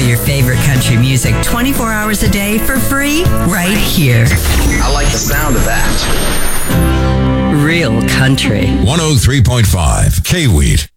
your favorite country music 24 hours a day for free right here. I like the sound of that. Real country. 103.5 K-Wheat.